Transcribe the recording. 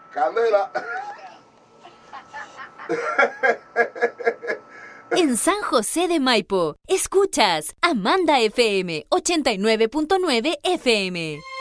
Candela. En San José de Maipo, escuchas Amanda FM 89.9 FM.